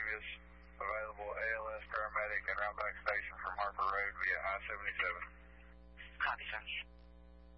previous available ALS paramedic and route back station from Harper Road via I-77. Copy, sir.